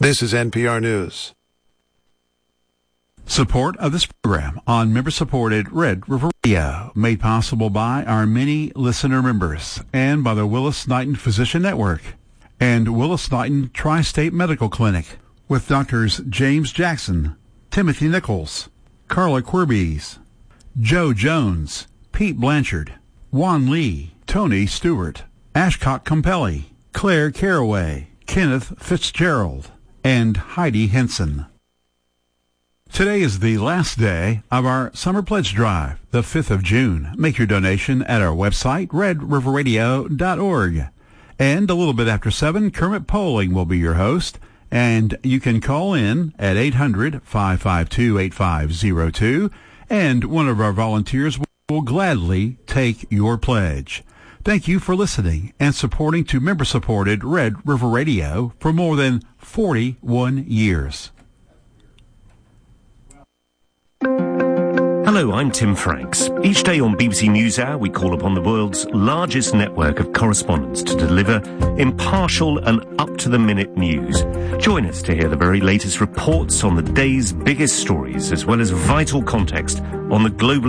This is NPR News. Support of this program on member-supported Red River Radio, made possible by our many listener members and by the Willis-Knighton Physician Network and Willis-Knighton Tri-State Medical Clinic with Doctors James Jackson, Timothy Nichols, Carla Quirbies, Joe Jones, Pete Blanchard, Juan Lee, Tony Stewart, Ashcott Compelli, Claire Caraway, Kenneth Fitzgerald, and Heidi Henson. Today is the last day of our Summer Pledge Drive, the 5th of June. Make your donation at our website, redriverradio.org. And a little bit after 7, Kermit Poling will be your host, and you can call in at 800-552-8502, and one of our volunteers will gladly take your pledge. Thank you for listening and supporting to member-supported Red River Radio for more than 41 years. Hello, I'm Tim Franks. Each day on BBC NewsHour, we call upon the world's largest network of correspondents to deliver impartial and up-to-the-minute news. Join us to hear the very latest reports on the day's biggest stories, as well as vital context on the global